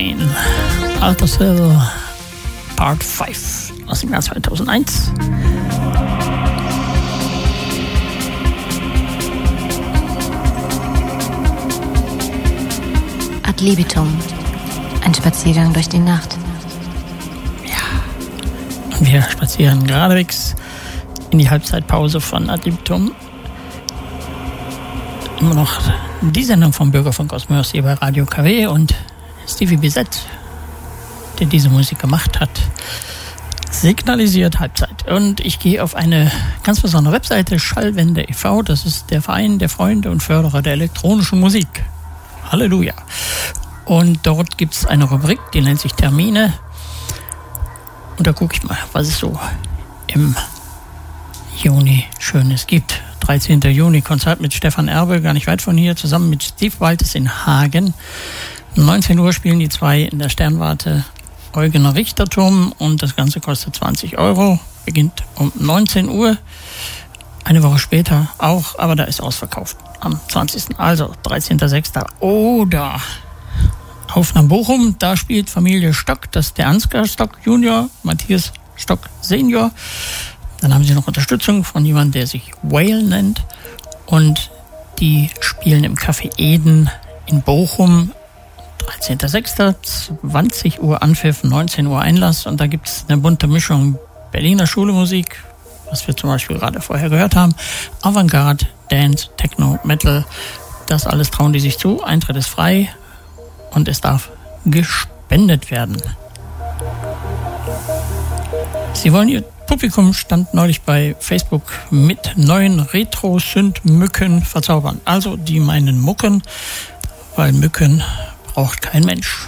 Train, Arthur Hill, Part 5 aus dem Jahr 2001. Ad libitum, ein Spaziergang durch die Nacht. Ja, und wir spazieren geradewegs in die Halbzeitpause von Ad libitum. Immer noch die Sendung vom Bürgerfunk aus Mörs hier bei Radio KW und Stevie Bizet, der diese Musik gemacht hat, signalisiert Halbzeit. Und ich gehe auf eine ganz besondere Webseite, Schallwende e.V., das ist der Verein der Freunde und Förderer der elektronischen Musik. Halleluja. Und dort gibt es eine Rubrik, die nennt sich Termine. Und da gucke ich mal, was es so im Juni Schönes gibt. 13. Juni, Konzert mit Stefan Erbe, gar nicht weit von hier, zusammen mit Steve Walters in Hagen. 19 Uhr spielen die zwei in der Sternwarte Eugener Richterturm und das Ganze kostet 20 €, beginnt um 19 Uhr. Eine Woche später auch, aber da ist ausverkauft am 20. Also 13.06. Oder auf nach Bochum, da spielt Familie Stock, das ist der Ansgar Stock Junior, Matthias Stock Senior. Dann haben sie noch Unterstützung von jemandem, der sich Whale nennt. Und die spielen im Café Eden in Bochum. 13.06. 20 Uhr Anpfiff, 19 Uhr Einlass. Und da gibt es eine bunte Mischung Berliner Schulemusik, was wir zum Beispiel gerade vorher gehört haben. Avantgarde, Dance, Techno, Metal. Das alles trauen die sich zu. Eintritt ist frei und es darf gespendet werden. Sie wollen ihr Publikum stand neulich bei Facebook mit neuen Retro-Synth-Mücken verzaubern. Also die meinen Mucken, weil Mücken braucht kein Mensch.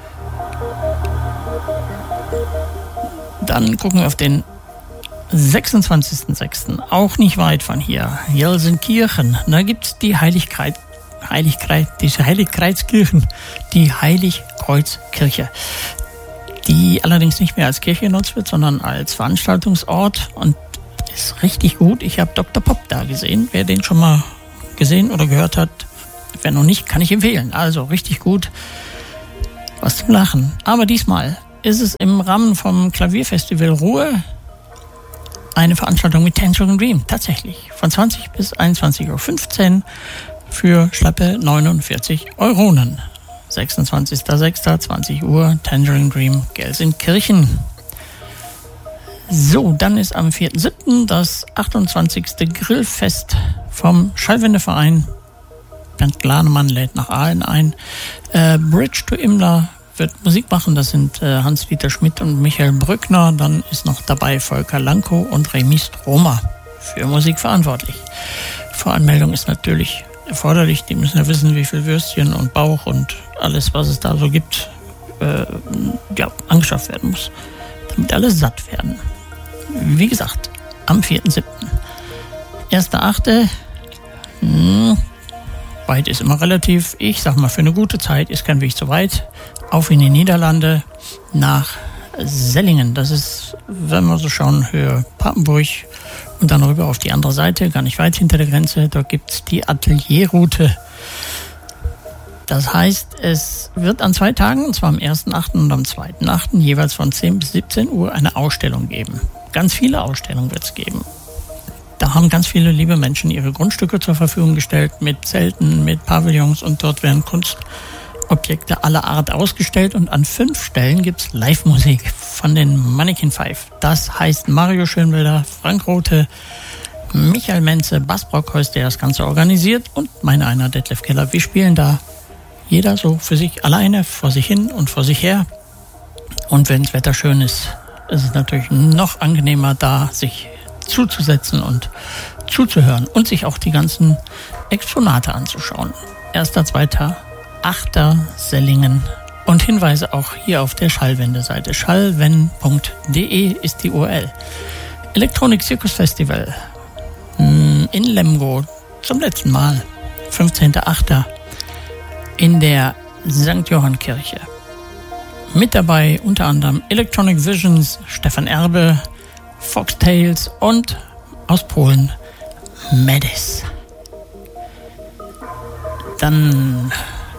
Dann gucken wir auf den 26.06. Auch nicht weit von hier. Gelsenkirchen. Da gibt es die Heiligkreuzkirchen. Die Heiligkreuzkirche. Die allerdings nicht mehr als Kirche genutzt wird, sondern als Veranstaltungsort und ist richtig gut. Ich habe Dr. Pop da gesehen. Wer den schon mal gesehen oder gehört hat, wer noch nicht, kann ich empfehlen. Also richtig gut, was zum Lachen. Aber diesmal ist es im Rahmen vom Klavierfestival Ruhr eine Veranstaltung mit Tangerine Dream. Tatsächlich. Von 20 bis 21.15 Uhr für schlappe 49 €. 26.06. 20 Uhr, Tangerine Dream, Gelsenkirchen. So, dann ist am 4.07. das 28. Grillfest vom Schallwendeverein. Bernd Glanemann lädt nach Aalen ein. Bridge to Imler wird Musik machen, das sind Hans-Dieter Schmidt und Michael Brückner. Dann ist noch dabei Volker Lanko und Remy Stromer für Musik verantwortlich. Voranmeldung ist natürlich erforderlich. Die müssen ja wissen, wie viel Würstchen und Bauch und alles, was es da so gibt, angeschafft werden muss, damit alle satt werden. Wie gesagt, am 4.07. 1.08. Weit ist immer relativ. Ich sag mal, für eine gute Zeit ist kein Weg zu weit. Auf in die Niederlande nach Sellingen. Das ist, wenn wir so schauen, Höhe Papenburg und dann rüber auf die andere Seite, gar nicht weit hinter der Grenze. Dort gibt es die Atelierroute. Das heißt, es wird an 2 Tagen, und zwar am 1.08. und am 2.08. jeweils von 10 bis 17 Uhr eine Ausstellung geben. Ganz viele Ausstellungen wird es geben. Da haben ganz viele liebe Menschen ihre Grundstücke zur Verfügung gestellt mit Zelten, mit Pavillons und dort werden Kunstobjekte aller Art ausgestellt und an 5 Stellen gibt es Live-Musik von den Mannequin 5. Das heißt Mario Schönwelder, Frank Rothe, Michael Menze, Bas Brockhaus, der das Ganze organisiert und mein einer Detlef Keller. Wir spielen da jeder so für sich alleine, vor sich hin und vor sich her. Und wenn das Wetter schön ist, ist es natürlich noch angenehmer, da sich zuzusetzen und zuzuhören und sich auch die ganzen Exponate anzuschauen. 1., 2., 8. Sellingen und Hinweise auch hier auf der Schallwende-Seite. Schallwend.de ist die URL. Elektronik Circus Festival in Lemgo zum letzten Mal. 15.8. in der St. Johann Kirche. Mit dabei unter anderem Electronic Visions, Stefan Erbe, Foxtails und aus Polen Medis. Dann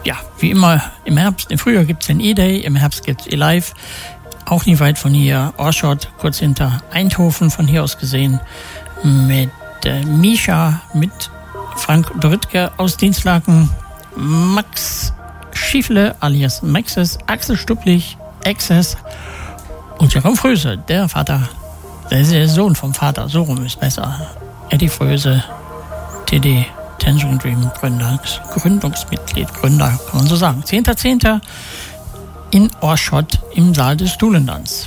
ja, wie immer im Herbst, im Frühjahr gibt es den E-Day, im Herbst gibt es E-Live. Auch nicht weit von hier, Ohrschott, kurz hinter Eindhoven, von hier aus gesehen, mit Misha, mit Frank Dorittke aus Dienstlaken, Max Schiefle alias Maxes, Axel Stupplich, Access und Jakob Fröse, der Vater, der Sohn vom Vater, so rum ist besser. Eddie Fröse, TD, Tangerine Dream, Gründungsmitglied, Gründer, kann man so sagen. 10.10. in Ohrschott im Saal des Stuhlendanz.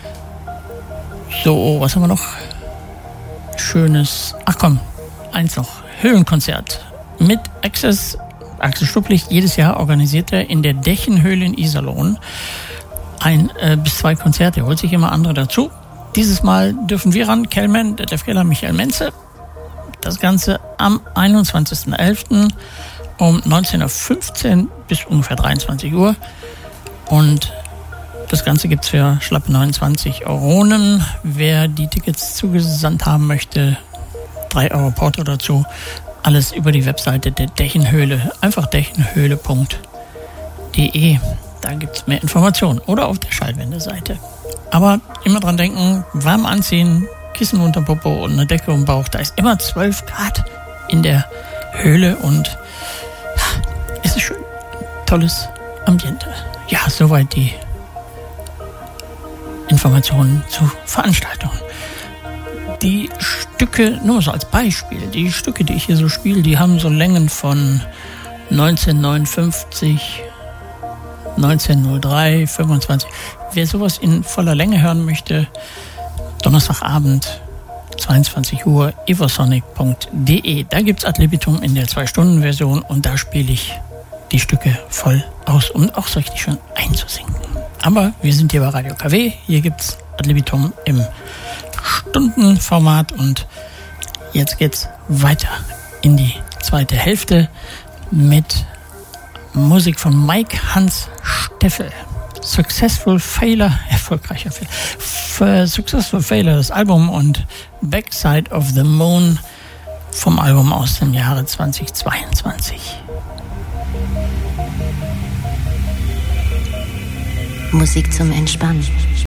So, was haben wir noch? Schönes, ach komm, eins noch. Höhlenkonzert mit Access, Axel Stupplich. Jedes Jahr organisiert er in der Dächenhöhle in Iserlohn 1 bis 2 Konzerte. Er holt sich immer andere dazu. Dieses Mal dürfen wir ran, Kellman, Detlef Keller, Michael Menze. Das Ganze am 21.11. um 19.15 Uhr bis ungefähr 23 Uhr. Und das Ganze gibt es für schlappe 29 Euronen. Wer die Tickets zugesandt haben möchte, 3 Euro Porto dazu. Alles über die Webseite der Dächenhöhle. Einfach dächenhöhle.de. Da gibt es mehr Informationen. Oder auf der Schallwende-Seite. Aber immer dran denken, warm anziehen, Kissen unter Popo und eine Decke um den Bauch. Da ist immer 12 Grad in der Höhle und es ist schön. Tolles Ambiente. Ja, soweit die Informationen zu Veranstaltungen. Die Stücke, nur so als Beispiel, die Stücke, die ich hier so spiele, die haben so Längen von 1959, 1903, 25. Wer sowas in voller Länge hören möchte, Donnerstagabend, 22 Uhr, evosonic.de. Da gibt es Ad libitum in der 2-Stunden-Version und da spiele ich die Stücke voll aus, um auch so richtig schön einzusinken. Aber wir sind hier bei Radio KW, hier gibt es Ad libitum im Stundenformat und jetzt geht's weiter in die zweite Hälfte mit Musik von Mike Hans Steffel. Successful Failure, erfolgreicher Fehler. Successful Failure, das Album, und Backside of the Moon vom Album aus dem Jahre 2022. Musik zum Entspannen.